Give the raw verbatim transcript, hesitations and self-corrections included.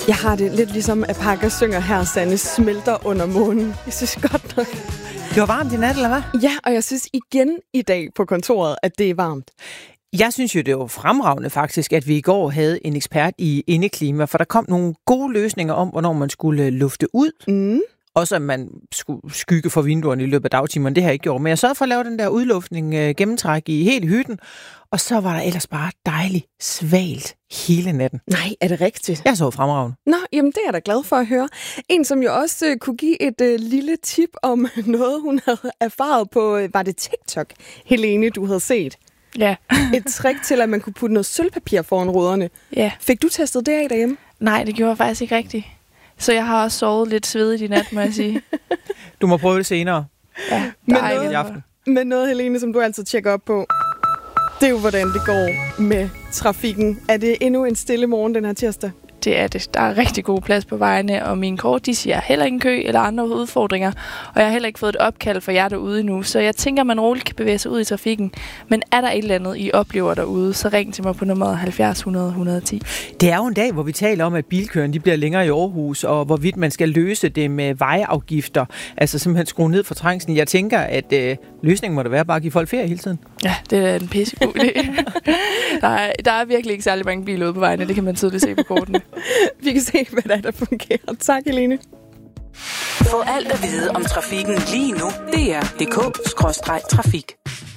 Jeg har det lidt ligesom, at Parker synger her, Sanne, smelter under månen. Jeg synes godt nok. Det var varmt i nat, eller hvad? Ja, og jeg synes igen i dag på kontoret, at det er varmt. Jeg synes jo, det var fremragende faktisk, at vi i går havde en ekspert i indeklima, for der kom nogle gode løsninger om, hvornår man skulle lufte ud. Mm. Også at man skulle skygge for vinduerne i løbet af dagtimerne. Det har jeg ikke gjort. Men jeg sørgede for at lave den der udluftning, øh, gennemtræk i hele hytten. Og så var der ellers bare dejligt svalt hele natten. Nej, er det rigtigt? Jeg så fremragende. Nå, jamen det er jeg da glad for at høre. En, som jo også øh, kunne give et øh, lille tip om noget, hun havde erfaret på, øh, var det TikTok, Helene, du havde set? Ja. Et trick til, at man kunne putte noget sølvpapir foran ruderne. Ja. Fik du testet det af derhjemme? Nej, det gjorde jeg faktisk ikke rigtigt. Så jeg har også sovet lidt svedigt i nat, må jeg sige. Du må prøve det senere. Ja, Men dejligt. I aften. Men noget, Helene, som du altid tjekker op på, det er jo, hvordan det går med trafikken. Er det endnu en stille morgen den her tirsdag? Det er det. Der er rigtig god plads på vejene, og mine kort, de siger heller ingen kø eller andre udfordringer. Og jeg har heller ikke fået et opkald fra jer derude endnu, så jeg tænker, man roligt kan bevæge sig ud i trafikken. Men er der et eller andet, I oplever derude, så ring til mig på nummeret halvfjerds hundrede et hundrede og ti. Det er jo en dag, hvor vi taler om, at bilkøren de bliver længere i Aarhus, og hvorvidt man skal løse det med vejafgifter. Altså simpelthen skrue ned for trængslen. Jeg tænker, at øh, løsningen må da være bare at give folk ferie hele tiden. Ja, det er en pissegod idé. der, er, der er virkelig ikke særlig mange biler ude på vejene, det kan man tydeligt se på kortene. Vi kan se, hvad der, er, der fungerer. Tak, Helene. Få alt at vide om trafikken lige nu. D R punktum d k skråstreg trafik.